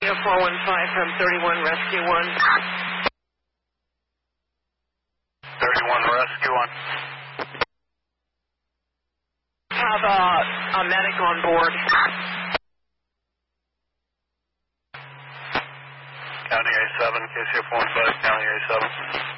415 from 31 Rescue 1. 31 Rescue 1. Have a medic on board. County A7, KCF 15, County A7.